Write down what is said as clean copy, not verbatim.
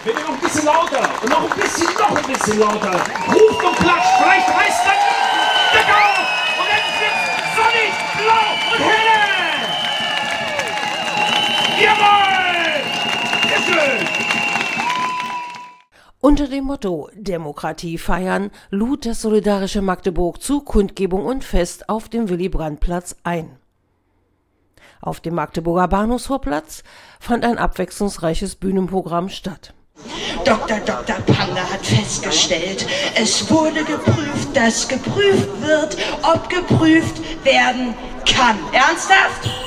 Bitte noch ein bisschen lauter und noch ein bisschen lauter. Ruft und klatscht, vielleicht reißt dann Decke auf und dann wird's sonnig, blau und helle. Jawohl! Sehr schön! Unter dem Motto Demokratie feiern lud das Solidarische Magdeburg zu Kundgebung und Fest auf dem Willy-Brandt-Platz ein. Auf dem Magdeburger Bahnhofsvorplatz fand ein abwechslungsreiches Bühnenprogramm statt. Dr. Panger hat festgestellt, es wurde geprüft, dass geprüft wird, ob geprüft werden kann. Ernsthaft?